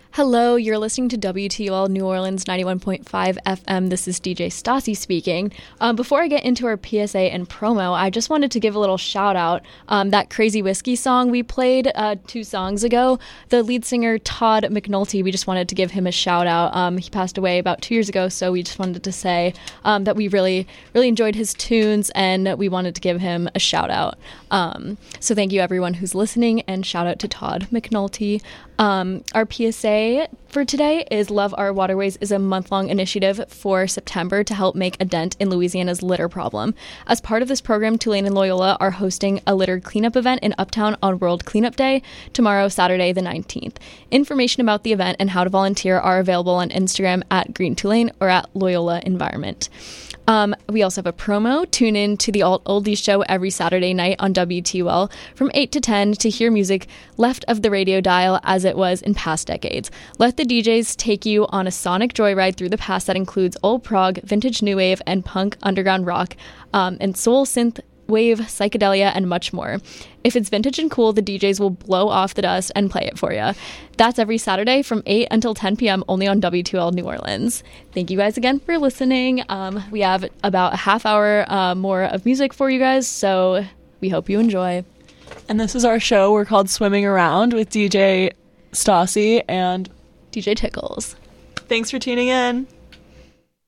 Hello, you're listening to WTUL New Orleans 91.5 FM. This is DJ Stassi speaking. Before I get into our PSA and promo, I just wanted to give a little shout out. That Crazy Whiskey song we played 2 songs ago, the lead singer Todd McNulty, we just wanted to give him a shout out. He passed away about 2 years ago, so we just wanted to say that we really enjoyed his tunes and we wanted to give him a shout out. So thank you everyone who's listening, and shout out to Todd McNulty. Our PSA for today is Love Our Waterways is a month-long initiative for September to help make a dent in Louisiana's litter problem. As part of this program, Tulane and Loyola are hosting a litter cleanup event in Uptown on World Cleanup Day tomorrow, Saturday the 19th. Information about the event and how to volunteer are available on Instagram at Green Tulane or at Loyola Environment. We also have a promo. Tune in to the Alt Oldies show every Saturday night on WTUL from 8 to 10 to hear music left of the radio dial as it was in past decades. Let the DJs take you on a sonic joyride through the past that includes old prog, vintage new wave, and punk underground rock, and soul synth wave, psychedelia, and much more. If it's vintage and cool, the DJs will blow off the dust and play it for you. That's every Saturday from 8 until 10 p.m. only on W2L New Orleans. Thank you guys again for listening. We have about a half hour more of music for you guys, so we hope you enjoy. And this is our show. We're called Swimming Around with DJ Stassi and DJ Tickles. Thanks for tuning in.